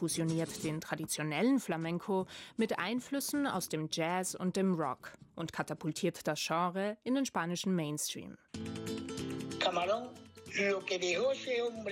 fusioniert den traditionellen Flamenco mit Einflüssen aus dem Jazz und dem Rock und katapultiert das Genre in den spanischen Mainstream. Camarón, lo que dejó ese hombre